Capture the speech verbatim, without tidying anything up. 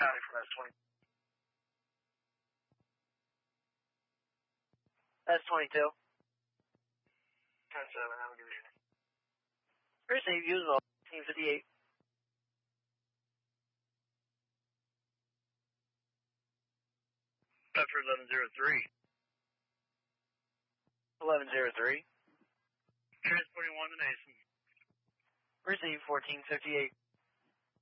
County from S twenty. S twenty-two. ten seven, have a good evening. Receive you as well, fifteen fifty-eight. Bedford eleven zero three. eleven zero three. Transporting one to Mason. Receive fourteen fifty-eight.